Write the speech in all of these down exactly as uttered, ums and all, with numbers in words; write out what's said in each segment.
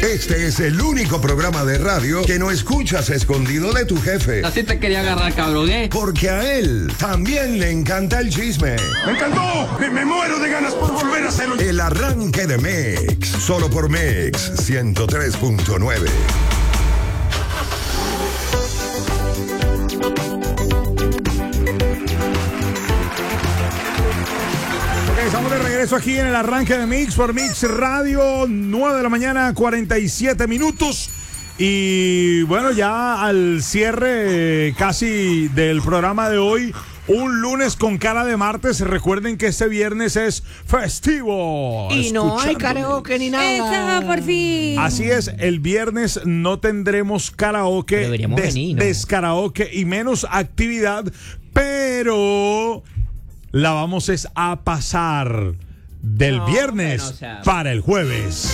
Este es el único programa de radio que no escuchas escondido de tu jefe. Así te quería agarrar, cabrón, ¿eh? Porque a él también le encanta el chisme. ¡Me encantó! ¡Me, me muero de ganas por volver a hacerlo! El arranque de Mix, solo por Mix ciento tres punto nueve. Estamos de regreso aquí en el arranque de Mix por Mix Radio, nueve de la mañana, cuarenta y siete minutos. Y bueno, ya al cierre eh, casi del programa de hoy, un lunes con cara de martes. Recuerden que este viernes es festivo. Y no hay karaoke ni nada. Esa, por fin. Así es, el viernes no tendremos karaoke, Deberíamos des, venir, ¿no? descaraoke y menos actividad, pero la vamos es a pasar del No, viernes bueno, o sea, para el jueves.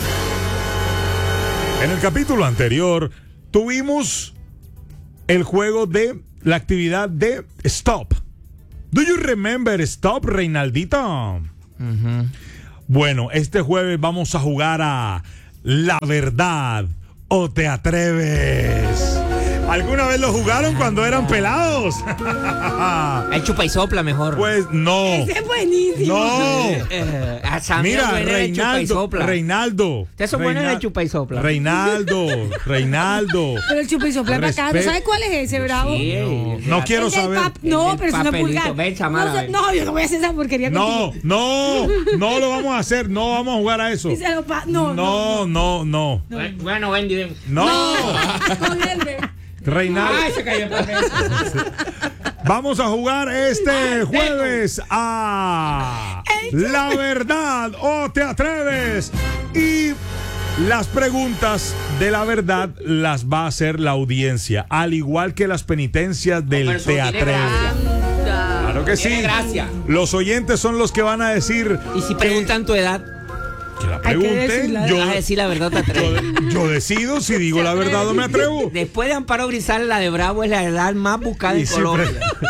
En el capítulo anterior tuvimos el juego de la actividad de Stop. Do you remember Stop, Reinaldito? Uh-huh. Bueno, este jueves vamos a jugar a La Verdad o Te Atreves. ¿Alguna vez lo jugaron cuando eran pelados? El chupa y sopla mejor. Pues no. Ese es buenísimo. No. Eh, a Sammy Mira, es bueno en el chupa y Reinaldo, sopla. Reinaldo. Ustedes son buenos en el chupa y sopla. Reinaldo, Reinaldo. Pero el chupa y sopla es bacano. Respe- ¿Sabes cuál es ese, bravo? Sí, No, sí, no quiero El del saber. pap- No, El pero eso no es papelito. vulgar. Ven, Samara, no, ven. no, yo no voy a hacer esa porquería No, contigo. no, no lo vamos a hacer, no vamos a jugar a eso. Dice los pa- no, No, no, no. Bueno, Wendy, ven. No, Con él, ve. Reinaldo. Ay, se cayó el papel. Vamos a jugar este jueves a La Verdad o Te Atreves. Y las preguntas de la verdad las va a hacer la audiencia, al igual que las penitencias del pero eso Te tiene Atreves. gracia. Claro que sí. Tiene gracia. Los oyentes son los que van a decir Y si preguntan tu edad, que la Hay que pregunten. decirla. Yo, vas a decir la verdad, te atreves. yo, yo decido si digo la verdad o me atrevo. Después de Amparo Grisales, la de Bravo es la edad más buscada Y en si Colombia.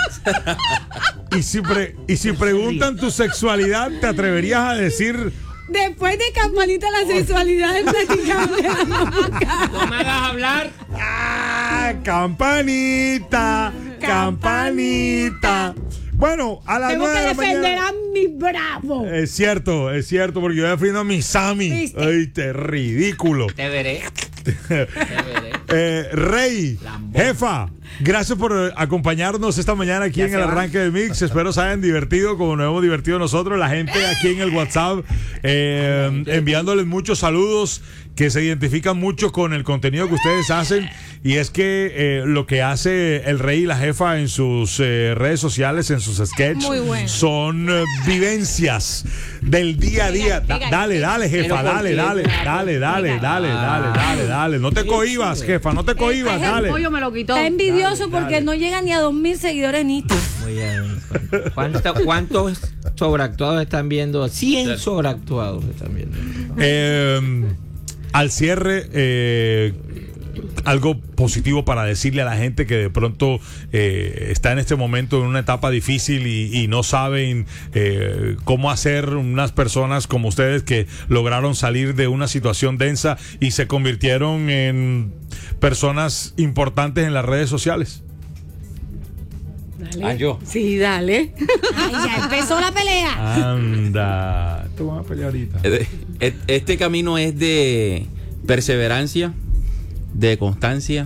Y si, pre- y si preguntan tu sexualidad, ¿te atreverías a decir? Después de Campanita, la sexualidad es prácticamente No me hagas hablar. ¡Ah! ¡Campanita! ¡Campanita! Bueno, a las Tengo nueve que de la defender mañana. a mi bravo. Es cierto, es cierto, porque yo defiendo a mi Sammy. ¿Viste? Ay, te ridículo. Te veré. Te veré. Eh, Rey, Lambón. jefa, gracias por eh, acompañarnos esta mañana aquí Ya en se el va. arranque de Mix. Espero se hayan divertido como nos hemos divertido nosotros, la gente aquí en el WhatsApp, eh, enviándoles muchos saludos que se identifican mucho con el contenido que ustedes hacen. Y es que eh, lo que hace el Rey y la jefa en sus eh, redes sociales, en sus sketches, Muy bueno. son eh, vivencias del día a día. Da- Pégale, dale, dale, jefa, Pero ¿por dale, qué? dale, dale, dale, dale, dale, dale, dale. No te cohibas, jefa, no te cohibas, dale. El pollo me lo quitó. Está envidioso porque no llega ni a dos mil seguidores en Instagram. Muy bien. ¿Cuánto- ¿Cuántos sobreactuados están viendo? cien sobreactuados están viendo. Eh, al cierre, eh, algo positivo para decirle a la gente que de pronto eh, está en este momento en una etapa difícil y, y no saben eh, cómo hacer, unas personas como ustedes que lograron salir de una situación densa y se convirtieron en personas importantes en las redes sociales. Dale. Ah, yo. Sí, dale. Ay, ya empezó la pelea. Anda, te van a pelear ahorita. Eh, eh, Este camino es de perseverancia, de constancia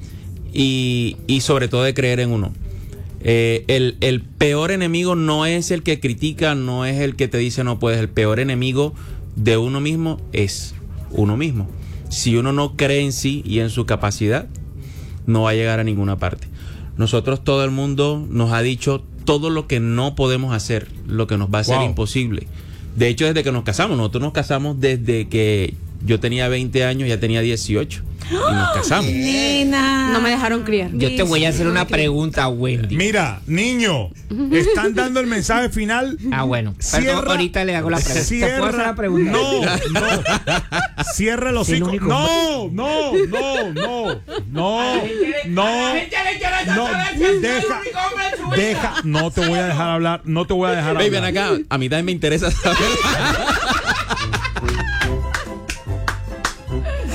y, y sobre todo de creer en uno. Eh, el, el peor enemigo no es el que critica, no es el que te dice no puedes. El peor enemigo de uno mismo es uno mismo. Si uno no cree en sí y en su capacidad, no va a llegar a ninguna parte. Nosotros, todo el mundo nos ha dicho todo lo que no podemos hacer, lo que nos va a ser Wow. imposible. De hecho, desde que nos casamos, nosotros nos casamos desde que yo tenía veinte años, ya tenía dieciocho. Y nos casamos. Nena. No me dejaron criar. Yo te voy a hacer una pregunta, Wendy. Mira, niño, están dando el mensaje final. Ah, bueno. Perdón, Cierra- ahorita le hago la pregunta. ¿Te puedo hacer Cierra, la pregunta? no, no. Cierra los El hocico. único- No, no, no, no, no, no, no. Deja, deja. No te voy a dejar hablar. No te voy a dejar Baby, ven hablar. acá, a mí también me interesa saber.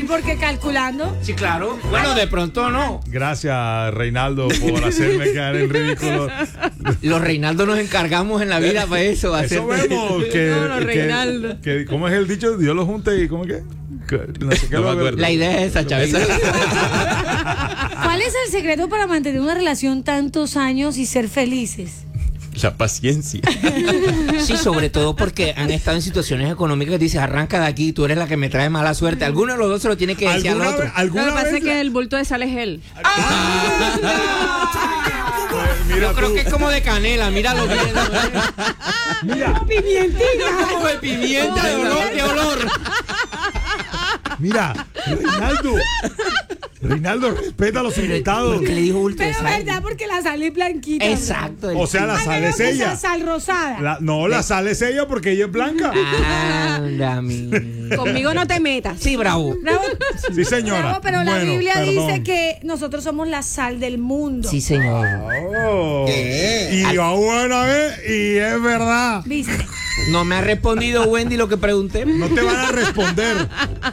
porque calculando. Sí, claro. Bueno, de pronto no. Gracias, Reinaldo, por hacerme quedar en ridículo. Los Reinaldo nos encargamos en la vida para eso. Eso hacer- vemos. Que, No, no, que- Reinaldo. que- ¿Cómo es el dicho? Dios lo junte y ¿cómo es que? Que no sé qué No me lo- acuerdo. La idea es esa, Chavito. ¿Cuál es el secreto para mantener una relación tantos años y ser felices? La paciencia. Sí, sobre todo porque han estado en situaciones económicas que dices, arranca de aquí, tú eres la que me trae mala suerte. Alguno de los dos se lo tiene que decir al ¿Alguna otro. vez, alguna Lo que pasa vez es que el bulto de sal es él. Mira Yo creo tú. que es como de canela, míralo bien. Mira, Como de pimienta, de olor, de olor. mira, Reinaldo. Reinaldo, respeta a los invitados. ¿Por qué le dijo bulto de Pero sal? verdad, porque la sal es blanquita. Exacto. O sea, la Ay, sal menos es que ella. esa sal rosada. La- no, la sal es ella porque ella es blanca. Anda, mi. Conmigo no te metas. Sí, bravo. Bravo. Sí, señora. Bravo, pero la Bueno, Biblia perdón. dice que nosotros somos la sal del mundo. Sí, señor. Oh. Y yo buena vez, y es verdad. ¿Viste? No me ha respondido Wendy lo que pregunté. No te van a responder.